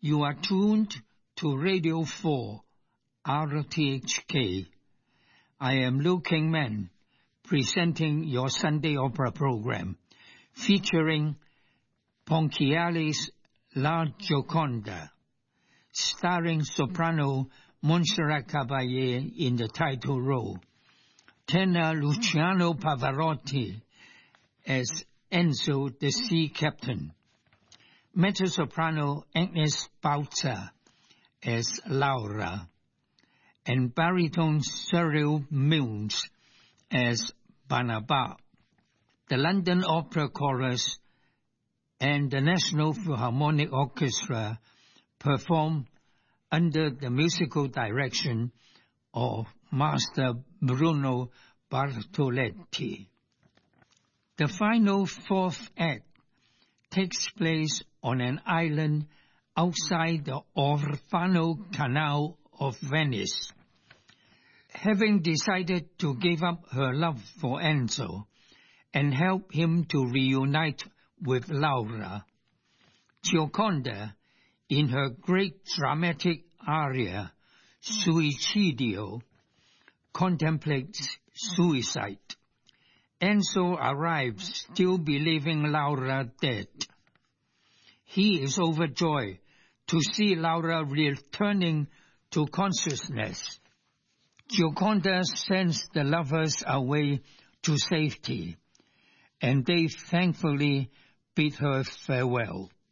You are tuned to Radio 4, RTHK. I am Liu Kingman, presenting your Sunday opera program, featuring Ponchielli's La Gioconda, starring soprano Montserrat Caballé in the title role, tenor Luciano Pavarotti as Enzo the sea captain, mezzo-soprano Agnes Bauza as Laura, and baritone Cyril Milnes as Barnaba. The London Opera Chorus and the National Philharmonic Orchestra perform under the musical direction of Master Bruno Bartoletti. The final fourth act takes place on an island outside the Orfano Canal of Venice. Having decided to give up her love for Enzo and help him to reunite with Laura, Gioconda, in her great dramatic aria, Suicidio, contemplates suicide. Enzo arrives still believing Laura dead. He is overjoyed to see Laura returning to consciousness. Gioconda sends the lovers away to safety, and they thankfully bid her farewell.